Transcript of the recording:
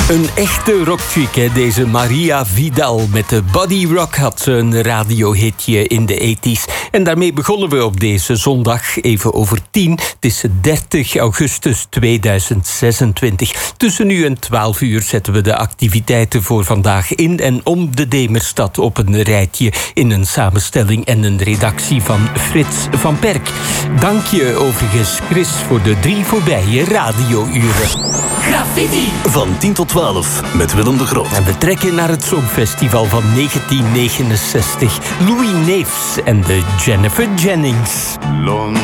Een echte rockchick, hè? Deze Maria Vidal. Met de Body Rock had ze een radiohitje in de 80's. En daarmee begonnen we op deze zondag, even over 10. Het is 30 augustus 2026. Tussen nu en 12 uur zetten we de activiteiten voor vandaag in en om de Demerstad op een rijtje in een samenstelling en een redactie van Frits van Perk. Dank je overigens, Chris, voor de 3 voorbije radiouren. Graffiti. Van 10 tot 12 met Willem de Groot. En we trekken naar het Songfestival van 1969. Louis Neefs en de Jennifer Jennings.